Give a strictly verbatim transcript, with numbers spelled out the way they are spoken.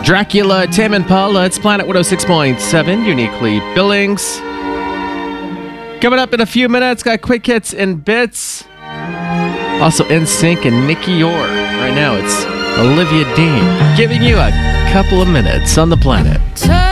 Dracula, Tame Impala, it's Planet one oh six point seven, Uniquely Billings. Coming up in a few minutes, got quick hits and bits. Also N Sync and Nicky Yor. Right now it's Olivia Dean giving you a couple of minutes on the planet.